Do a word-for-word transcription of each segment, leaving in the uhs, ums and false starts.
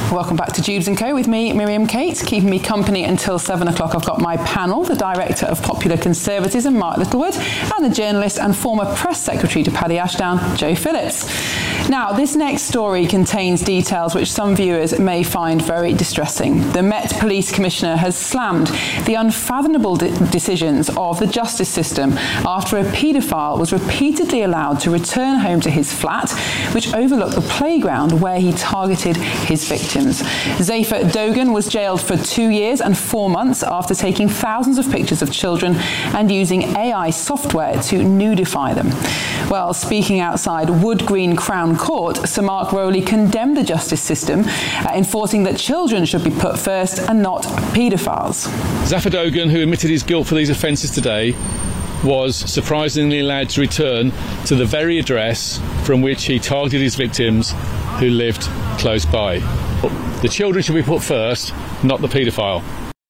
Welcome back to Jubes and Co with me, Miriam Kate. Keeping me company until seven o'clock, I've got my panel, the Director of Popular Conservatism, Mark Littlewood, and the journalist and former Press Secretary to Paddy Ashdown, Joe Phillips. Now, this next story contains details which some viewers may find very distressing. The Met Police Commissioner has slammed the unfathomable de- decisions of the justice system after a paedophile was repeatedly allowed to return home to his flat, which overlooked the playground where he targeted his victims. Zafar Dogan was jailed for two years and four months after taking thousands of pictures of children and using A I software to nudify them. Well, speaking outside Wood Green Crown Court, Sir Mark Rowley condemned the justice system, uh, enforcing that children should be put first and not paedophiles. Zafar Dogan, who admitted his guilt for these offences today, was surprisingly allowed to return to the very address from which he targeted his victims who lived close by. The children should be put first, not the paedophile.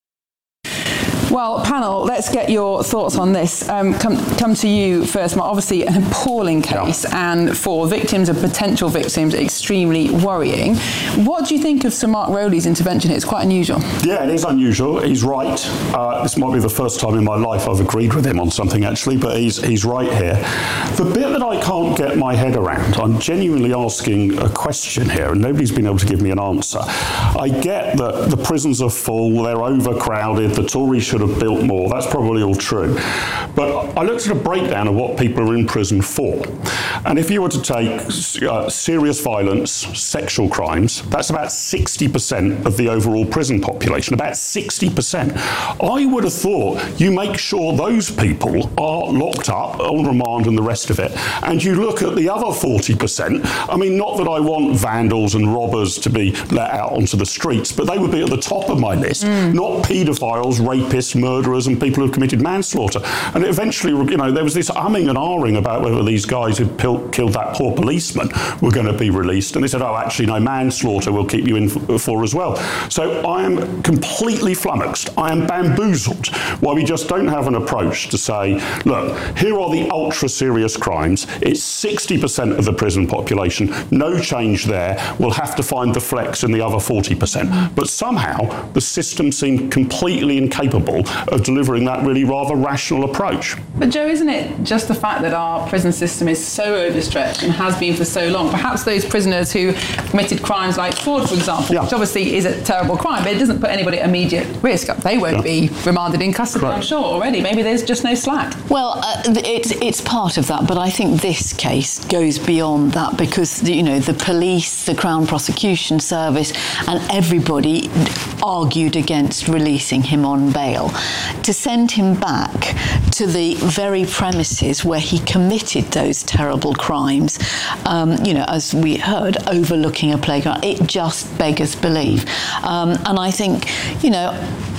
Well, panel, let's get your thoughts on this. Um, come, come to you first, Mark. Obviously, an appalling case, yeah. and for victims and potential victims, extremely worrying. What do you think of Sir Mark Rowley's intervention here? It's quite unusual. Yeah, it is unusual. He's right. Uh, this might be the first time in my life I've agreed with him on something, actually, but he's he's right here. The bit that I can't get my head around, I'm genuinely asking a question here, and nobody's been able to give me an answer. I get that the prisons are full, they're overcrowded, the Tories should have built more. That's probably all true. But I looked at a breakdown of what people are in prison for. And if you were to take uh, serious violence, sexual crimes, that's about sixty percent of the overall prison population, about sixty percent. I would have thought you make sure those people are locked up on remand and the rest of it, and you look at the other forty percent. I mean, not that I want vandals and robbers to be let out onto the streets, but they would be at the top of my list, mm. not paedophiles, rapists, murderers and people who've committed manslaughter. And eventually, you know, there was this umming and ahhing about whether these guys who pil- killed that poor policeman were going to be released. And they said, oh, actually, no, manslaughter will keep you in f- for as well. So I am completely flummoxed. I am bamboozled why we just don't have an approach to say, look, here are the ultra-serious crimes. It's sixty percent of the prison population. No change there. We'll have to find the flex in the other forty percent. But somehow, the system seemed completely incapable of delivering that really rather rational approach. But Joe, isn't it just the fact that our prison system is so overstretched and has been for so long? Perhaps those prisoners who committed crimes like fraud, for example, yeah. which obviously is a terrible crime, but it doesn't put anybody at immediate risk. They won't yeah. be remanded in custody, Correct. I'm sure, already. Maybe there's just no slack. Well, uh, it's it's part of that, but I think this case goes beyond that because, you know, the police, the Crown Prosecution Service and everybody argued against releasing him on bail. To send him back to the very premises where he committed those terrible crimes, um, you know, as we heard, overlooking a playground, it just beggars belief. Um, and I think, you know,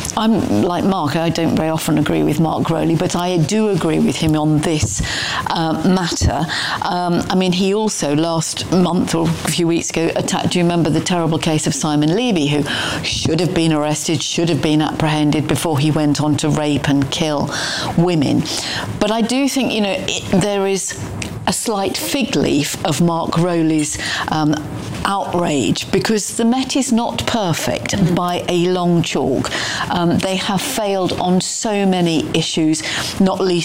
I'm like Mark, I don't very often agree with Mark Rowley, but I do agree with him on this uh, matter. Um, I mean, he also last month or a few weeks ago attacked, do you remember the terrible case of Simon Levy, who should have been arrested, should have been apprehended before he went on to rape and kill women. But I do think, you know, it, there is a slight fig leaf of Mark Rowley's um, outrage because the Met is not perfect mm-hmm. by a long chalk. Um, they have failed on so many issues, not least